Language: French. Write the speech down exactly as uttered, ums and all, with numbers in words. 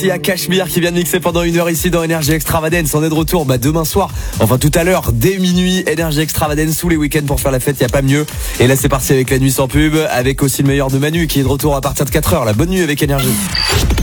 Il y a Cachemire qui vient de mixer pendant une heure ici dans Energy Extravagance. On est de retour bah, demain soir, enfin tout à l'heure, dès minuit. Energy Extravagance tous les week-ends pour faire la fête, il n'y a pas mieux. Et là c'est parti avec la nuit sans pub, avec aussi le meilleur de Manu qui est de retour à partir de quatre heures. La bonne nuit avec Energy.